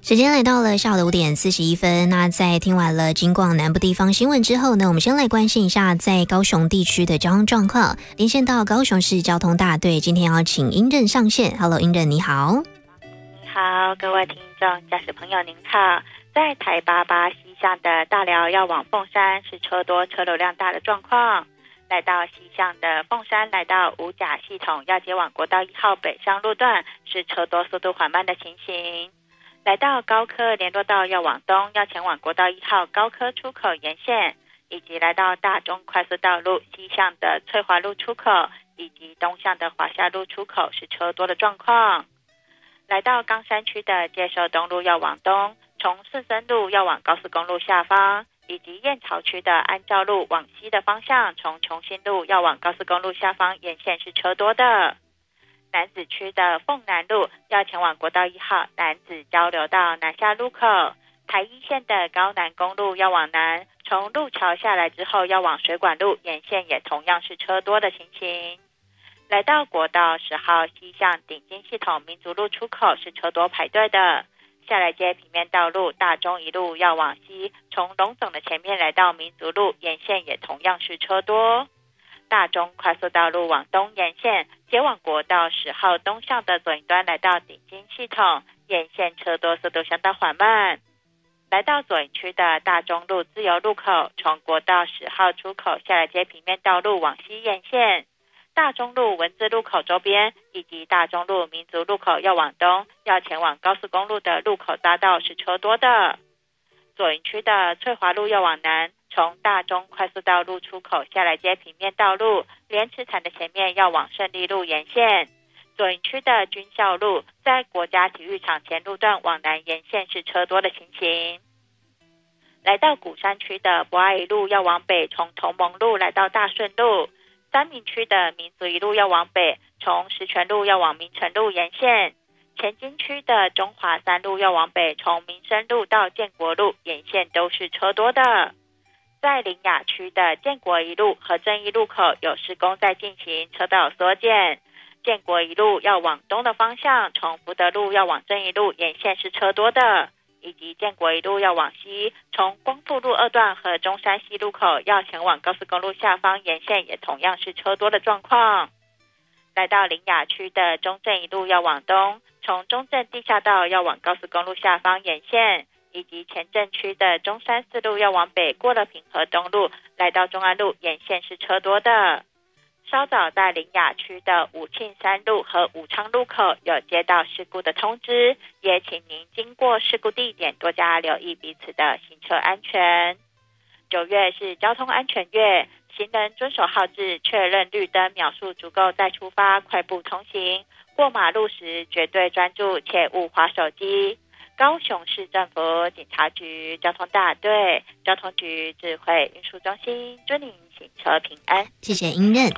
时间来到了下午的5:41。那在听完了金广南部地方新闻之后呢，我们先来关心一下在高雄地区的交通状况。连线到高雄市交通大队，今天要请英任上线。Hello， 英任你好。 你好，各位听众、驾驶朋友您好。在台88西向的大寮要往凤山是车多车流量大的状况。来到西向的凤山，来到五甲系统要接往国道1号北上路段是车多速度缓慢的情形。来到高科联络道要往东，要前往国道1号高科出口沿线，以及来到大中快速道路西向的翠华路出口，以及东向的华夏路出口是车多的状况。来到冈山区的介寿东路要往东，从顺生路要往高速公路下方，以及燕巢区的安照路往西的方向，从重新路要往高速公路下方沿线是车多的。楠梓区的凤南路要前往国道1号楠梓交流道南下路口，台一线的高南公路要往南，从路桥下来之后要往水管路沿线也同样是车多的情形。来到国道10号西向顶金系统民族路出口是车多排队的，下来接平面道路大中一路要往西，从龙总的前面来到民族路沿线也同样是车多。大中快速道路往东沿线接往国道10号东向的左营端来到顶金系统沿线车多速度相当缓慢。来到左营区的大中路自由路口，从国道10号出口下来接平面道路往西沿线，大中路文字路口周边以及大中路民族路口要往东，要前往高速公路的路口匝道是车多的。左营区的翠华路要往南，从大中快速道路出口下来接平面道路莲池潭的前面要往胜利路沿线。左营区的军校路在国家体育场前路段往南沿线是车多的情形。来到鼓山区的博爱一路要往北，从同盟路来到大顺路。三民区的民族一路要往北，从石泉路要往民城路沿线。前金区的中华三路要往北，从民生路到建国路沿线都是车多的。在苓雅区的建国一路和正义路口有施工在进行，车道缩减。建国一路要往东的方向，从福德路要往正义路沿线是车多的，以及建国一路要往西，从光复路2段和中山西路口要前往高速公路下方沿线也同样是车多的状况。来到苓雅区的中正一路要往东，从中正地下道要往高速公路下方沿线，以及前镇区的中山4路要往北，过了平和东路来到中安路沿线是车多的。稍早在苓雅区的武庆3路和武昌路口有接到事故的通知，也请您经过事故地点多加留意彼此的行车安全。9月是交通安全月，行人遵守号志，确认绿灯秒数足够再出发，快步通行。过马路时绝对专注，且勿滑手机。高雄市政府警察局交通大队交通局智慧运输中心祝您行车平安。 谢谢英任。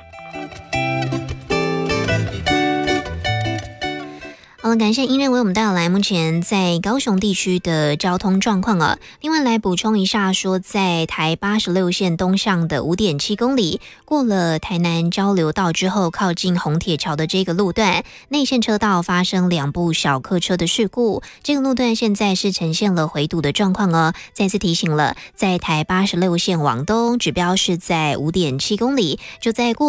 好了，感谢英任为我们带来目前在高雄地区的交通状况啊。另外来补充一下说，在台86线东向的5.7公里，过了台南交流道之后，靠近红铁桥的这个路段，内线车道发生2部小客车的事故，这个路段现在是呈现了回堵的状况哦。再次提醒了，在台86线往东，指标是在5.7公里，就在过